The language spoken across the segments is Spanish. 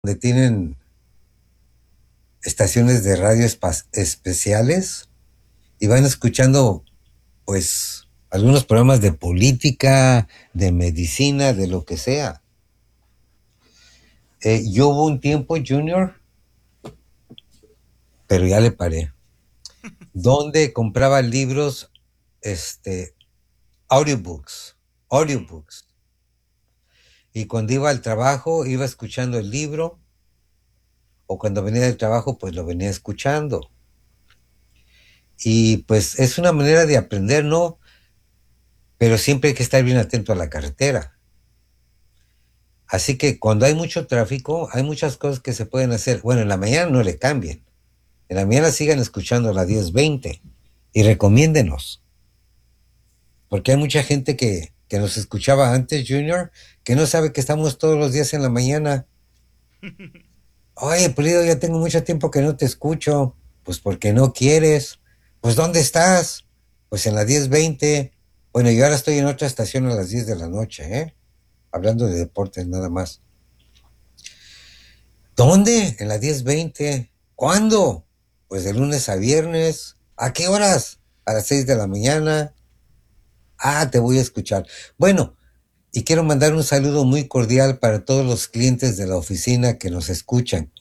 donde tienen estaciones de radio especiales y van escuchando, pues, algunos programas de política, de medicina, de lo que sea. Yo hubo un tiempo, Junior, pero ya le paré, donde compraba libros, este, audiobooks, Mm. audiobooks. Y cuando iba al trabajo, iba escuchando el libro, o cuando venía del trabajo, pues lo venía escuchando. Y pues es una manera de aprender, ¿no? Pero siempre hay que estar bien atento a la carretera. Así que cuando hay mucho tráfico, hay muchas cosas que se pueden hacer. Bueno, en la mañana no le cambien. En la mañana sigan escuchando la 1020 y recomiéndenos. Porque hay mucha gente que nos escuchaba antes, Junior, que no sabe que estamos todos los días en la mañana. Oye, Pulido, ya tengo mucho tiempo que no te escucho. Pues porque no quieres. Pues ¿dónde estás? Pues en la 1020. Bueno, yo ahora estoy en otra estación a las 10 de la noche, ¿eh? Hablando de deportes nada más. ¿Dónde? En la 1020. ¿Cuándo? Pues de lunes a viernes. ¿A qué horas? A las 6 de la mañana. Ah, te voy a escuchar. Bueno, y quiero mandar un saludo muy cordial para todos los clientes de la oficina que nos escuchan.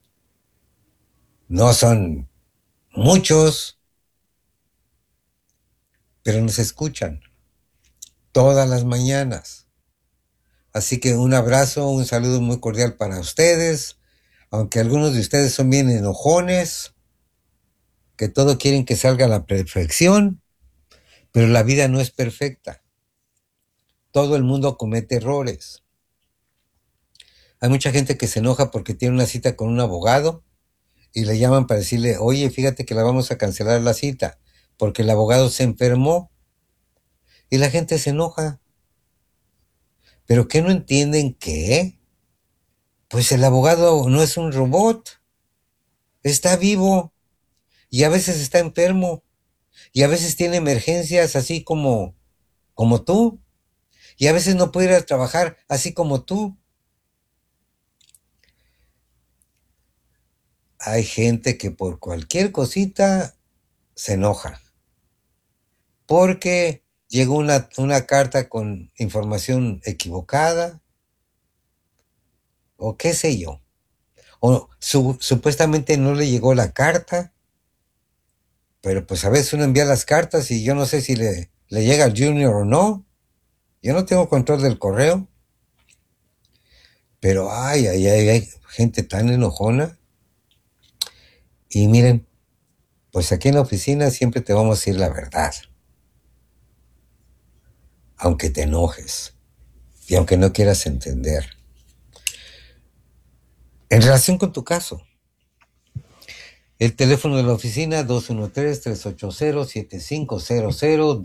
No son muchos, pero nos escuchan todas las mañanas. Así que un abrazo, un saludo muy cordial para ustedes, aunque algunos de ustedes son bien enojones, que todo quieren que salga a la perfección, pero la vida no es perfecta. Todo el mundo comete errores. Hay mucha gente que se enoja porque tiene una cita con un abogado y le llaman para decirle, oye, fíjate que la vamos a cancelar la cita porque el abogado se enfermó y la gente se enoja. ¿Pero qué no entienden que? Pues el abogado no es un robot, está vivo y a veces está enfermo y a veces tiene emergencias así como tú y a veces no puede ir a trabajar así como tú. Hay gente que por cualquier cosita se enoja porque llegó una carta con información equivocada o qué sé yo. O supuestamente no le llegó la carta, pero pues a veces uno envía las cartas y yo no sé si le llega al Junior o no. Yo no tengo control del correo, pero hay gente tan enojona. Y miren, pues aquí en la oficina siempre te vamos a decir la verdad, aunque te enojes y aunque no quieras entender. En relación con tu caso, el teléfono de la oficina 213-380-7500,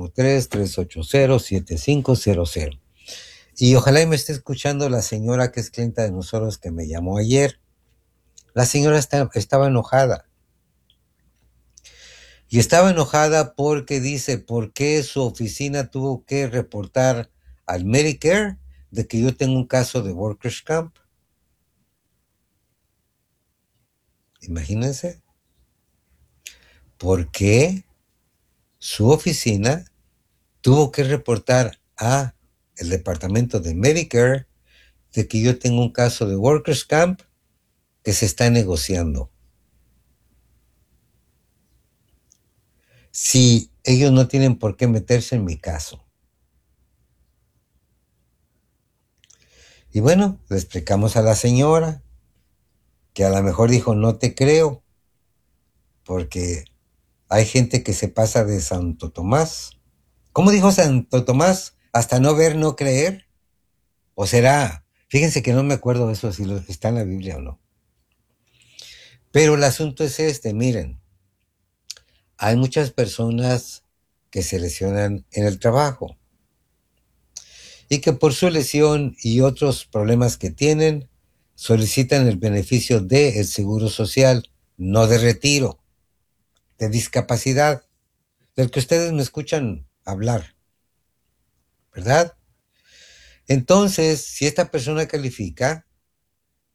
213-380-7500. Y ojalá y me esté escuchando la señora que es clienta de nosotros que me llamó ayer. La señora estaba enojada. Y estaba enojada porque dice, ¿por qué su oficina tuvo que reportar al Medicare de que yo tengo un caso de Workers' Camp? Imagínense, ¿por qué su oficina tuvo que reportar a el departamento de Medicare de que yo tengo un caso de Workers' Camp que se está negociando? Si ellos no tienen por qué meterse en mi caso. Y bueno, le explicamos a la señora que a lo mejor dijo, no te creo, porque hay gente que se pasa de Santo Tomás. ¿Cómo dijo Santo Tomás? Hasta no ver, no creer. ¿O será? Fíjense que no me acuerdo de eso, si está en la Biblia o no. Pero el asunto es este, miren, hay muchas personas que se lesionan en el trabajo y que por su lesión y otros problemas que tienen, solicitan el beneficio del seguro social, no de retiro, de discapacidad, del que ustedes me escuchan hablar, ¿verdad? Entonces, si esta persona califica,